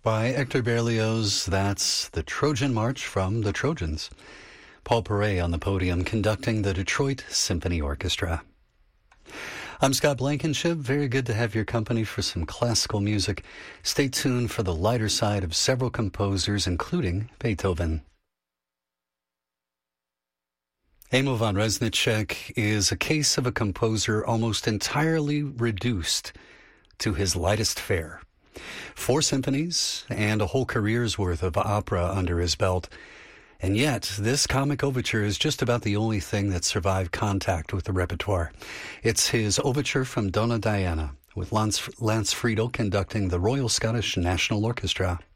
By Hector Berlioz, that's the Trojan March from the Trojans. Paul Perret on the podium conducting the Detroit Symphony Orchestra. I'm Scott Blankenship. Very good to have your company for some classical music. Stay tuned for the lighter side of several composers, including Beethoven. Emil von Reznicek is a case of a composer almost entirely reduced to his lightest fare. 4 symphonies and a whole career's worth of opera under his belt. And yet, this comic overture is just about the only thing that survived contact with the repertoire. It's his overture from Donna Diana, with Lance Friedel conducting the Royal Scottish National Orchestra.